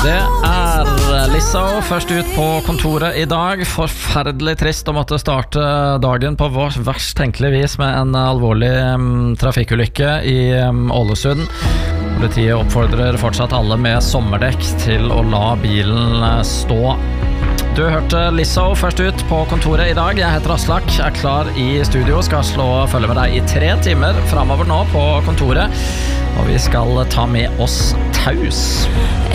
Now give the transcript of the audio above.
Det Lizzo først ut på kontoret I dag. Forferdelig trist å måtte starte dagen på verst tenkelig vis med en alvorlig trafikkulykke I Ålesund. Politiet oppfordrer fortsatt alle med sommerdekk til å la bilen stå. Du hørte Lizzo først ut på kontoret I dag. Jeg heter Aslak, klar I studio, skal følge med deg I 3 timer fremover nå på kontoret. Og vi skal ta med oss Taus.